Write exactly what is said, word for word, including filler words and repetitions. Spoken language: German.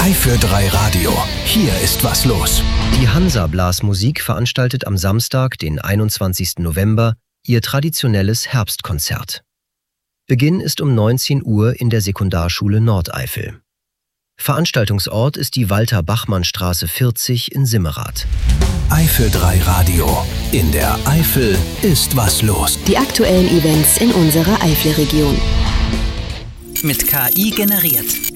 Eifel drei Radio. Hier ist was los. Die Hansa Blasmusik veranstaltet am Samstag, den einundzwanzigsten November, ihr traditionelles Herbstkonzert. Beginn ist um neunzehn Uhr in der Sekundarschule Nordeifel. Veranstaltungsort ist die Walter-Bachmann-Straße vierzig in Simmerath. Eifel drei Radio. In der Eifel ist was los. Die aktuellen Events in unserer Eifelregion. Mit K I generiert.